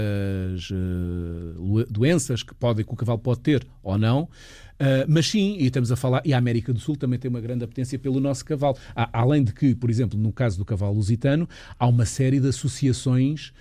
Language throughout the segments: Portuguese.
doenças que o cavalo pode ter ou não. Mas sim, e estamos a falar, e a América do Sul também tem uma grande apetência pelo nosso cavalo. Além de que, por exemplo, no caso do cavalo lusitano, há uma série de associações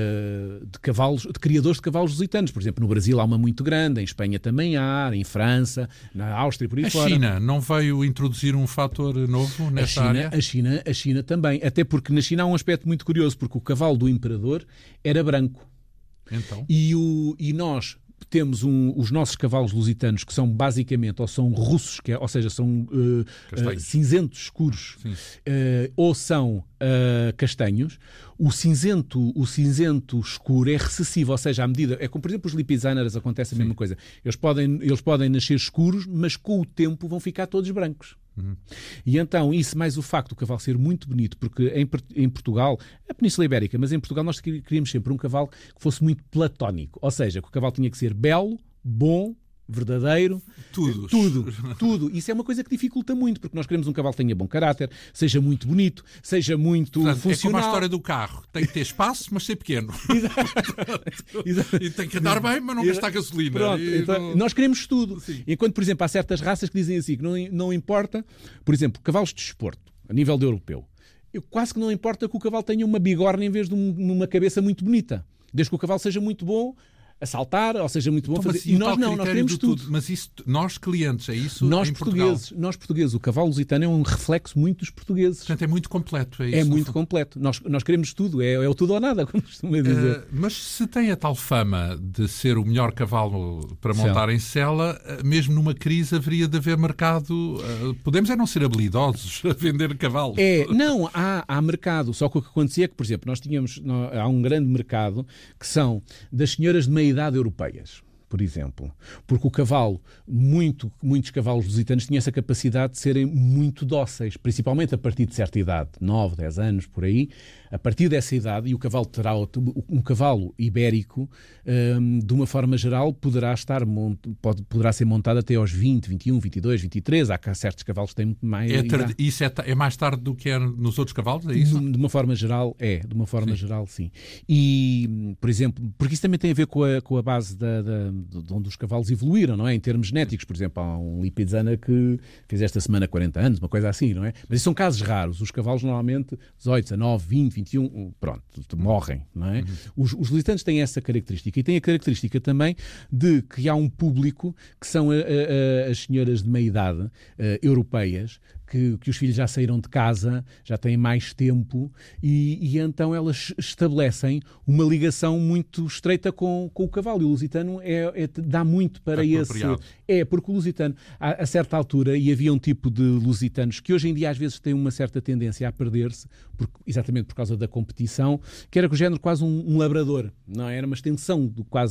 de criadores de cavalos lusitanos. Por exemplo, no Brasil há uma muito grande, em Espanha também há, em França, na Áustria, por aí fora. A China não veio introduzir um fator novo nesta área? A China também, até porque na China há um aspecto muito curioso, porque o cavalo do imperador era branco. Então? E nós temos os nossos cavalos lusitanos que são basicamente, ou são russos, ou seja, são cinzentos escuros, ou são castanhos. O cinzento escuro é recessivo, ou seja, à medida... É como, por exemplo, os lipizzaneras acontece a mesma coisa. Eles podem nascer escuros, mas com o tempo vão ficar todos brancos. E então, isso mais o facto do cavalo ser muito bonito, porque em Portugal, a Península Ibérica, mas em Portugal nós queríamos sempre um cavalo que fosse muito platónico, ou seja, que o cavalo tinha que ser belo, bom, verdadeiro, tudo. Isso é uma coisa que dificulta muito, porque nós queremos um cavalo que tenha bom caráter, seja muito bonito, seja muito funcional. É como a história do carro. Tem que ter espaço, mas ser pequeno. Exato. E tem que andar bem, mas não gastar gasolina. Pronto, então, nós queremos tudo. Sim. Enquanto, por exemplo, há certas raças que dizem assim, que não importa, por exemplo, cavalos de desporto, a nível de europeu, quase que não importa que o cavalo tenha uma bigorna em vez de uma cabeça muito bonita. Desde que o cavalo seja muito bom a saltar, ou seja, muito bom então, fazer. E nós não, nós queremos tudo. Mas isso, nós clientes, é isso? Nós portugueses, o cavalo lusitano é um reflexo muito dos portugueses. Portanto, é muito completo, é isso? É muito completo. Nós queremos tudo, é o tudo ou nada, como costuma dizer. Mas se tem a tal fama de ser o melhor cavalo para montar em sela, mesmo numa crise haveria de haver mercado. Podemos não ser habilidosos a vender cavalos. Não, há mercado. Só que o que acontecia é que, por exemplo, há um grande mercado que são das senhoras de meia idade europeias, por exemplo. Porque o cavalo, muitos cavalos lusitanos tinham essa capacidade de serem muito dóceis, principalmente a partir de certa idade, 9, 10 anos, por aí. A partir dessa idade, e o cavalo terá um cavalo ibérico, de uma forma geral, poderá ser montado até aos 20, 21, 22, 23. Há certos cavalos que têm muito mais idade. Isso é mais tarde do que é nos outros cavalos? É isso? De uma forma geral, de uma forma geral, sim. E, por exemplo, porque isso também tem a ver com a base de onde os cavalos evoluíram, não é? Em termos genéticos, por exemplo, há um Lipizzana que fez esta semana 40 anos, uma coisa assim, não é? Mas isso são casos raros. Os cavalos normalmente 18, 19, 20, 21, pronto, morrem, não é? Os lusitanos têm essa característica e têm a característica também de que há um público que são as senhoras de meia idade europeias, que os filhos já saíram de casa, já têm mais tempo e então elas estabelecem uma ligação muito estreita com o cavalo. E o lusitano dá muito para esse... Porque o lusitano, a certa altura, e havia um tipo de lusitanos que hoje em dia às vezes têm uma certa tendência a perder-se, exatamente por causa da competição, que era com o género quase um labrador, não é? Era uma extensão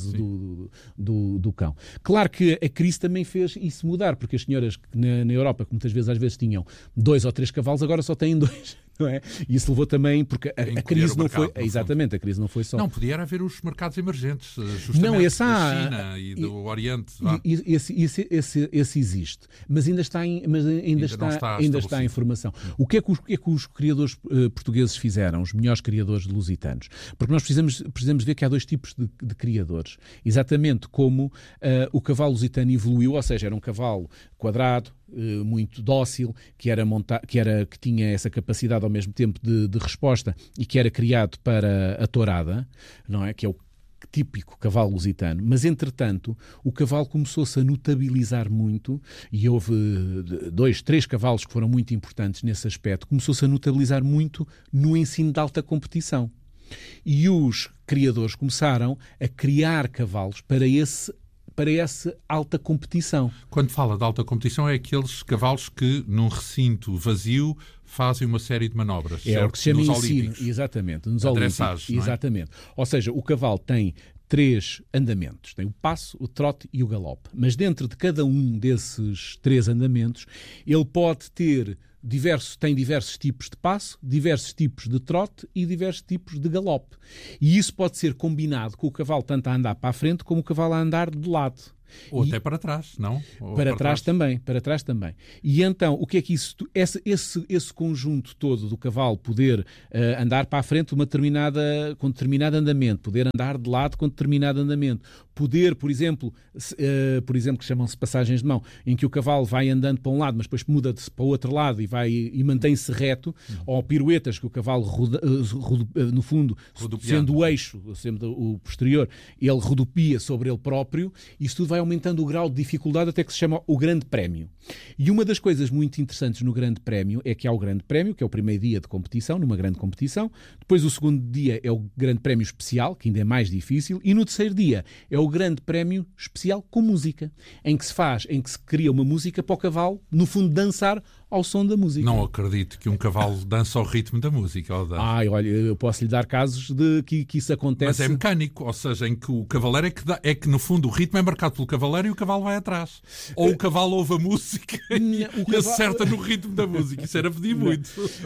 do cão. Claro que a crise também fez isso mudar, porque as senhoras na Europa, que muitas vezes às vezes tinham 2 ou 3 cavalos, agora só têm 2. Não é? E isso levou também, porque a crise não foi... Exatamente, a crise não foi só... Não, podia haver os mercados emergentes, justamente da China e do Oriente. Esse existe, mas ainda está em formação. O que é que os criadores portugueses fizeram, os melhores criadores lusitanos? Porque nós precisamos ver que há 2 tipos de criadores. Exatamente como o cavalo lusitano evoluiu, ou seja, era um cavalo quadrado, muito dócil, que tinha essa capacidade ao mesmo tempo de resposta e que era criado para a tourada, não é? Que é o típico cavalo lusitano, mas entretanto o cavalo começou-se a notabilizar muito e houve 2, 3 cavalos que foram muito importantes nesse aspecto, começou-se a notabilizar muito no ensino de alta competição. E os criadores começaram a criar cavalos para essa alta competição. Quando fala de alta competição é aqueles cavalos que num recinto vazio fazem uma série de manobras. É o que se chama ensino, exatamente, nos olímpicos. Exatamente. Ou seja, o cavalo tem 3 andamentos. Tem o passo, o trote e o galope. Mas dentro de cada um desses 3 andamentos, ele pode ter tem diversos tipos de passo, diversos tipos de trote e diversos tipos de galope. E isso pode ser combinado com o cavalo tanto a andar para a frente como o cavalo a andar de lado. Ou até para trás, não? Ou para trás também. E então, o que é que isso... Esse conjunto todo do cavalo poder andar para a frente com determinado andamento, poder andar de lado com determinado andamento, poder, por exemplo, que chamam-se passagens de mão, em que o cavalo vai andando para um lado, mas depois muda-se para o outro lado e mantém-se reto, ou piruetas que o cavalo, no fundo, sendo o eixo, sendo o posterior, ele rodopia sobre ele próprio. Isso tudo vai aumentando o grau de dificuldade até que se chama o Grande Prémio. E uma das coisas muito interessantes no Grande Prémio é que há o Grande Prémio, que é o primeiro dia de competição, numa grande competição. Depois o segundo dia é o Grande Prémio Especial, que ainda é mais difícil. E no terceiro dia é o Grande Prémio Especial com música, em que se cria uma música para o cavalo, no fundo, dançar ao som da música. Não acredito que um cavalo dança ao ritmo da música. Olha, eu posso lhe dar casos de que isso acontece. Mas é mecânico, ou seja, em que o cavaleiro é que no fundo o ritmo é marcado pelo cavaleiro e o cavalo vai atrás. Ou o cavalo ouve a música e acerta no ritmo da música. Isso era pedir muito.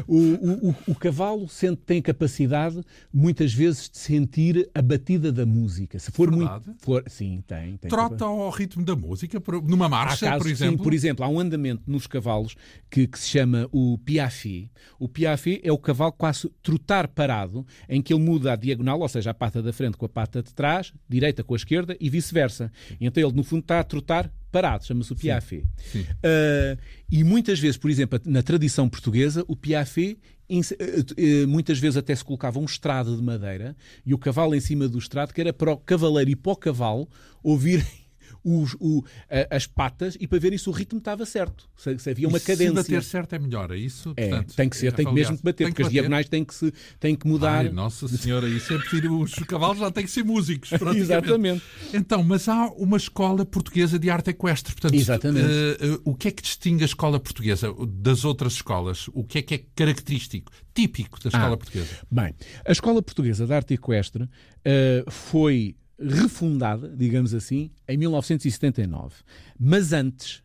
O cavalo tem capacidade, muitas vezes, de sentir a batida da música. Se for verdade? Sim, tem. Trota ao ritmo da música, numa marcha, por exemplo? Sim, por exemplo, há um andamento nos cavalos que se chama o piafé. O piafé é o cavalo quase trotar parado, em que ele muda a diagonal, ou seja, a pata da frente com a pata de trás, direita com a esquerda e vice-versa. Então ele, no fundo, está a trotar parado, chama-se o piafé. E muitas vezes, por exemplo, na tradição portuguesa, o piafé, muitas vezes até se colocava um estrado de madeira e o cavalo em cima do estrado, que era para o cavaleiro e para o cavalo ouvirem as patas e para verem se o ritmo estava certo, se havia uma cadência. Se bater certo é melhor, é isso? Portanto, tem que ser, tem mesmo que bater, porque as diagonais têm que mudar. Ai, Nossa Senhora, isso é pedir, os cavalos já têm que ser músicos. Exatamente. Então, mas há uma escola portuguesa de arte equestre, portanto, exatamente. O que é que distingue a escola portuguesa das outras escolas? O que é característico, típico da escola portuguesa? Bem, a escola portuguesa de arte equestre foi refundada, digamos assim, em 1979. Mas antes,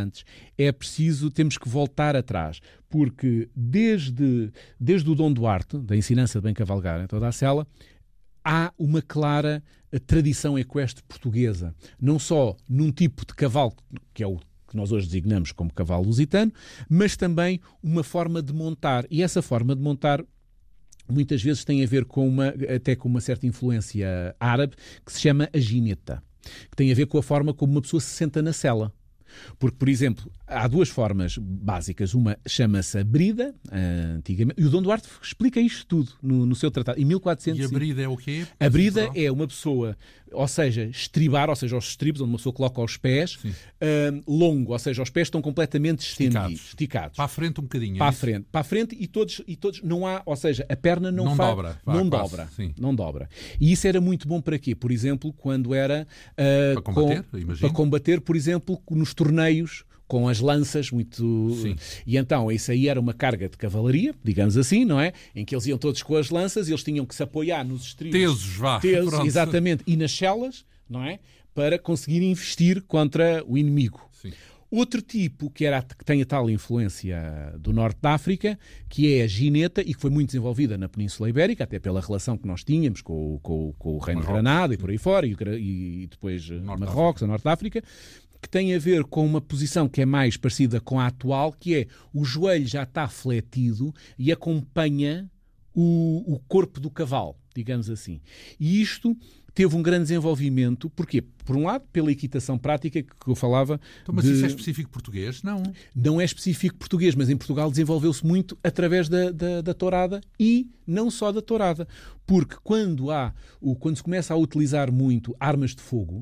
temos que voltar atrás, porque desde o Dom Duarte, da ensinança de bem cavalgar em toda a sela, há uma clara tradição equestre portuguesa, não só num tipo de cavalo, que é o que nós hoje designamos como cavalo lusitano, mas também uma forma de montar, e essa forma de montar muitas vezes tem a ver até com uma certa influência árabe, que se chama a gineta, que tem a ver com a forma como uma pessoa se senta na sela. Porque, por exemplo, há duas formas básicas. Uma chama-se a brida, antigamente, e o Dom Duarte explica isto tudo no seu tratado, em 1400. E a brida é o quê? A brida é uma pessoa, ou seja, estribar, ou seja, os estribos, onde uma pessoa coloca os pés, longo, ou seja, os pés estão completamente esticados. Para a frente um bocadinho. Para a frente e todos não há, ou seja, a perna não dobra. Não dobra. E isso era muito bom para quê? Por exemplo, quando era para combater, por exemplo, nos torneios com as lanças muito... Sim. E então, isso aí era uma carga de cavalaria, digamos assim, não é? Em que eles iam todos com as lanças e eles tinham que se apoiar nos estribos. Tesos, exatamente. E nas celas, não é? Para conseguir investir contra o inimigo. Sim. Outro tipo que tem a tal influência do norte da África, que é a gineta, e que foi muito desenvolvida na Península Ibérica, até pela relação que nós tínhamos com o Reino de Granada e por aí fora, e depois Marrocos, a norte da África, que tem a ver com uma posição que é mais parecida com a atual, que é o joelho já está fletido e acompanha o corpo do cavalo, digamos assim. E isto teve um grande desenvolvimento, porquê? Por um lado, pela equitação prática que eu falava. Então, mas isso é específico português? Não. Não é específico português, mas em Portugal desenvolveu-se muito através da tourada e não só da tourada. Porque quando se começa a utilizar muito armas de fogo,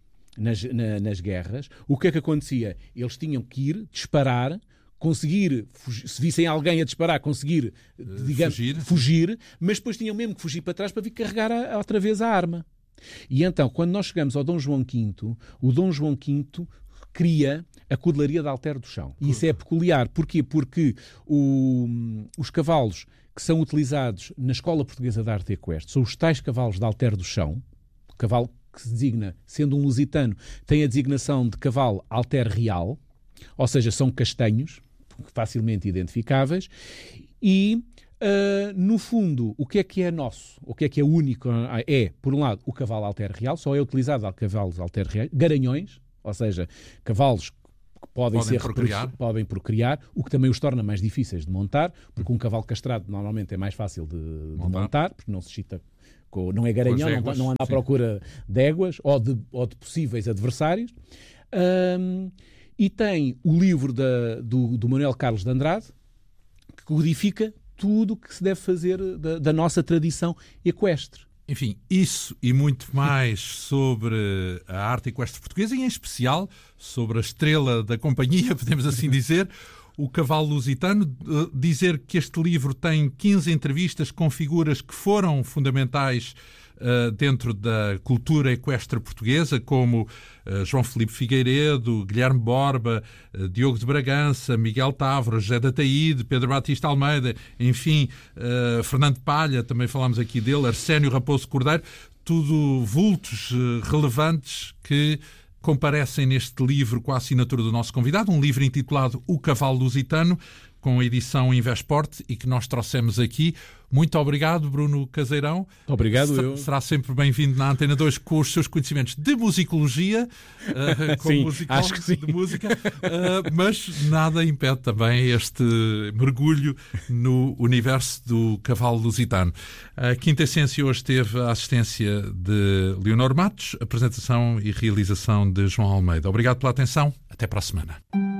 nas guerras, o que é que acontecia? Eles tinham que ir disparar, conseguir, se vissem alguém a disparar, conseguir, digamos, fugir, mas depois tinham mesmo que fugir para trás para vir carregar outra vez a arma. E então, quando nós chegamos ao Dom João V, o Dom João V cria a cudelaria de halter do chão. E isso é peculiar. Porquê? Porque os cavalos que são utilizados na Escola Portuguesa de Arte Equestre são os tais cavalos de halter do chão, cavalo que se designa, sendo um lusitano, tem a designação de cavalo halter real, ou seja, são castanhos, facilmente identificáveis, e, no fundo, o que é nosso? O que é único? É, por um lado, o cavalo halter real, só é utilizado a cavalos halter reais, garanhões, ou seja, cavalos que podem procriar, o que também os torna mais difíceis de montar, porque um cavalo castrado normalmente é mais fácil de montar, porque não se excita, não é garanhão, não anda à procura de éguas ou de possíveis adversários. E tem o livro do Manuel Carlos de Andrade, que codifica tudo o que se deve fazer da nossa tradição equestre. Enfim, isso e muito mais sobre a arte equestre portuguesa, e em especial sobre a estrela da companhia, podemos assim dizer, o cavalo lusitano. Dizer que este livro tem 15 entrevistas com figuras que foram fundamentais dentro da cultura equestre portuguesa, como João Filipe Figueiredo, Guilherme Borba, Diogo de Bragança, Miguel Távora, José da Taíde, Pedro Batista Almeida, enfim, Fernando Palha, também falámos aqui dele, Arsénio Raposo Cordeiro, tudo vultos relevantes que comparecem neste livro com a assinatura do nosso convidado, um livro intitulado O Cavalo Lusitano, com a edição Invesport, e que nós trouxemos aqui. Muito obrigado, Bruno Caseirão. Obrigado. Será sempre bem-vindo na Antena 2 com os seus conhecimentos de musicologia, sim, acho que sim. De música, mas nada impede também este mergulho no universo do cavalo lusitano. A Quinta Essência hoje teve a assistência de Leonor Matos, apresentação e realização de João Almeida. Obrigado pela atenção. Até para a semana.